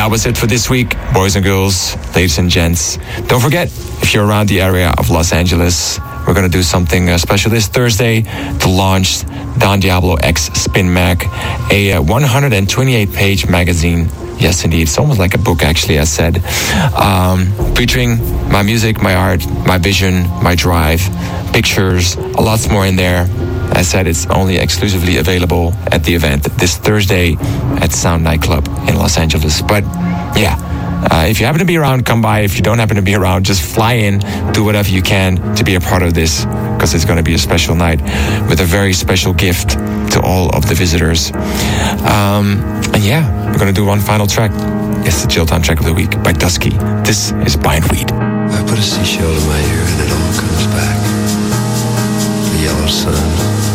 that was it for this week, boys and girls, ladies and gents. Don't forget, if you're around the area of Los Angeles, we're going to do something special this Thursday to launch Don Diablo X Spin Mag, a 128-page magazine. Yes, indeed. It's almost like a book, actually, as said. Featuring my music, my art, my vision, my drive, pictures, a lot more in there. As said, it's only exclusively available at the event this Thursday at Sound Nightclub in Los Angeles. But yeah, if you happen to be around, come by. If you don't happen to be around, just fly in, do whatever you can to be a part of this, because it's going to be a special night with a very special gift to all of the visitors. And yeah, we're going to do one final track. It's the Chill Time track of the week by Dusky. This is Bindweed. I put a seashell in my ear and it all comes back. The yellow sun.